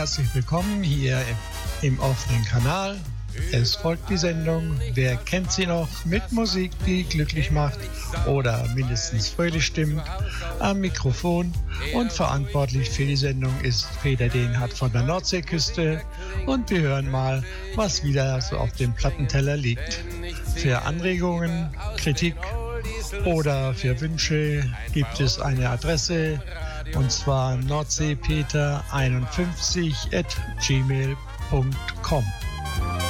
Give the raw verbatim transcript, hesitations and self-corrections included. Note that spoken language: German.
herzlich willkommen hier im offenen Kanal. Es folgt die Sendung Wer kennt sie noch mit Musik, die glücklich macht oder mindestens fröhlich stimmt. Am Mikrofon und verantwortlich für die Sendung ist Peter Dehnhardt von der Nordseeküste und wir hören mal, was wieder so auf dem Plattenteller liegt. Für Anregungen, Kritik oder für Wünsche gibt es eine Adresse und zwar nordseepeter einundfünfzig at gmail punkt com.